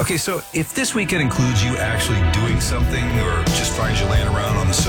Okay, so if this weekend includes you actually doing something or just finds you laying around on the sofa,